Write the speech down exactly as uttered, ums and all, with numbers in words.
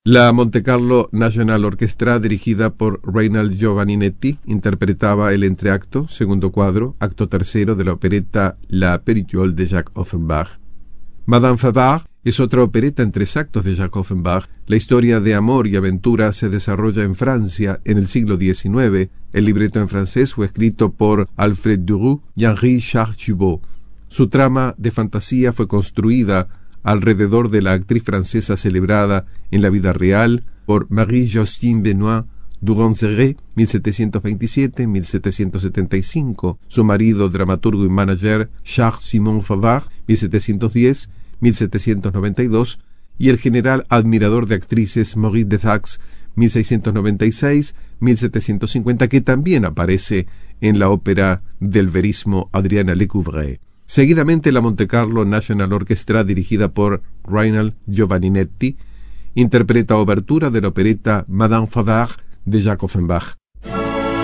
La Montecarlo National Orchestra, dirigida por Reinald Giovaninetti, interpretaba el entreacto, segundo cuadro, acto tercero de la opereta La Peritiole de Jacques Offenbach. Madame Favart es otra opereta en tres actos de Jacques Offenbach. La historia de amor y aventura se desarrolla en Francia en el siglo diecinueve. El libreto en francés fue escrito por Alfred Duroux y Henri Charles Chubot. Su trama de fantasía fue construida alrededor de la actriz francesa celebrada en la vida real por Marie-Justine Benoît Duranzeré, mil setecientos veintisiete a mil setecientos setenta y cinco, su marido, dramaturgo y manager Charles-Simon Favart, mil setecientos diez a mil setecientos noventa y dos, y el general admirador de actrices Maurice de Saxe, mil seiscientos noventa y seis a mil setecientos cincuenta, que también aparece en la ópera del verismo Adriana Lecouvreur. Seguidamente, la Montecarlo National Orchestra, dirigida por Reinald Giovaninetti, interpreta obertura de la opereta Madame Favart de Jacques Offenbach.